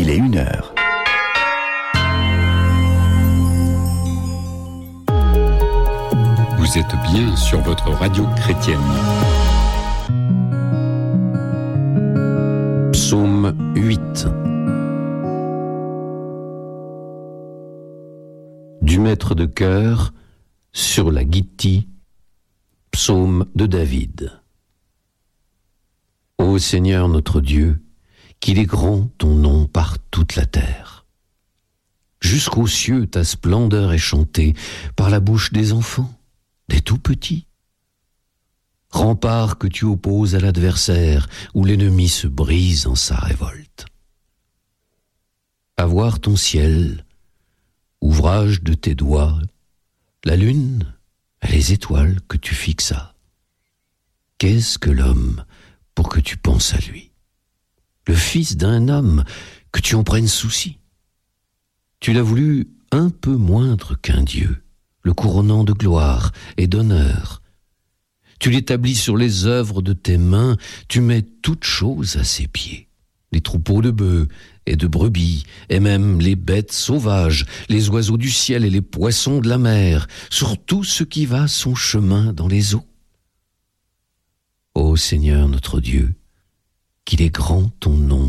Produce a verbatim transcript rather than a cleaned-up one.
Il est une heure. Vous êtes bien sur votre radio chrétienne. Psaume huit. Du maître de chœur sur la Gittith, psaume de David. Ô Seigneur notre Dieu, qu'il est grand ton nom par toute la terre. Jusqu'aux cieux ta splendeur est chantée par la bouche des enfants, des tout petits. Rempart que tu opposes à l'adversaire, où l'ennemi se brise en sa révolte. À voir ton ciel, ouvrage de tes doigts, la lune et les étoiles que tu fixas. Qu'est-ce que l'homme pour que tu penses à lui? Le fils d'un homme que tu en prennes souci. Tu l'as voulu un peu moindre qu'un Dieu, le couronnant de gloire et d'honneur. Tu l'établis sur les œuvres de tes mains, tu mets toutes choses à ses pieds. Les troupeaux de bœufs et de brebis, et même les bêtes sauvages, les oiseaux du ciel et les poissons de la mer, sur tout ce qui va son chemin dans les eaux. Ô Seigneur notre Dieu, qu'il est grand ton nom